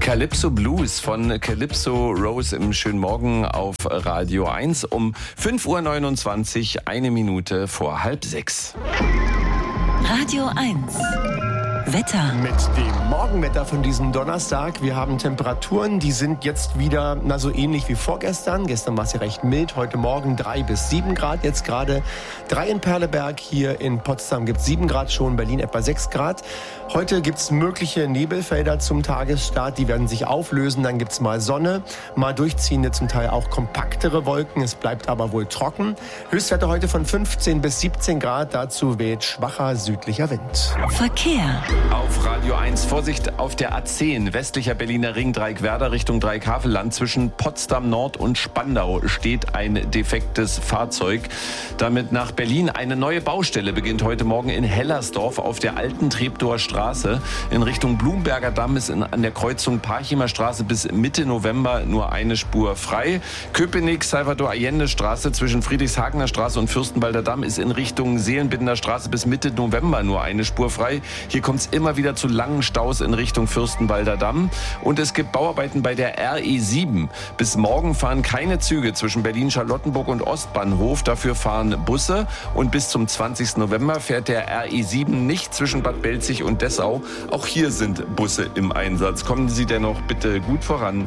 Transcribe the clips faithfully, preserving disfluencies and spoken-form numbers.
Calypso Blues von Calypso Rose im schönen Morgen auf Radio eins um fünf Uhr neunundzwanzig, eine Minute vor halb sechs. Radio eins. Wetter. Mit dem Morgenwetter von diesem Donnerstag. Wir haben Temperaturen, die sind jetzt wieder na, so ähnlich wie vorgestern. Gestern war es ja recht mild. Heute Morgen drei bis sieben Grad. Jetzt gerade drei in Perleberg. Hier in Potsdam gibt es sieben Grad schon. Berlin etwa sechs Grad. Heute gibt es mögliche Nebelfelder zum Tagesstart. Die werden sich auflösen. Dann gibt es mal Sonne, mal durchziehende, zum Teil auch kompaktere Wolken. Es bleibt aber wohl trocken. Höchstwerte heute von fünfzehn bis siebzehn Grad. Dazu weht schwacher südlicher Wind. Verkehr. Auf Radio eins Vorsicht auf der A zehn, westlicher Berliner Ring, Dreieckwerder Richtung Dreieckhavelland. Zwischen Potsdam Nord und Spandau steht ein defektes Fahrzeug. Damit nach Berlin. Eine neue Baustelle beginnt heute Morgen in Hellersdorf auf der alten Treptower Straße. In Richtung Blumberger Damm ist in, an der Kreuzung Parchimer Straße bis Mitte November nur eine Spur frei. Köpenick, Salvador Allende Straße zwischen Friedrichshagener Straße und Fürstenwalder Damm ist in Richtung Seelenbinder Straße bis Mitte November nur eine Spur frei. Hier kommt es immer wieder zu langen Staus in Richtung Fürstenwalder Damm. Und es gibt Bauarbeiten bei der R E sieben. Bis morgen fahren keine Züge zwischen Berlin-Charlottenburg und Ostbahnhof. Dafür fahren Busse. Und bis zum zwanzigsten November fährt der R E sieben nicht zwischen Bad Belzig und Dessau. Auch hier sind Busse im Einsatz. Kommen Sie dennoch bitte gut voran.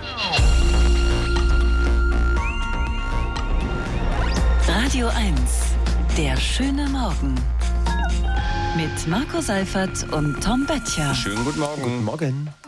Radio eins. Der schöne Morgen. Mit Marco Seifert und Tom Böttcher. Schönen guten Morgen. Guten Morgen.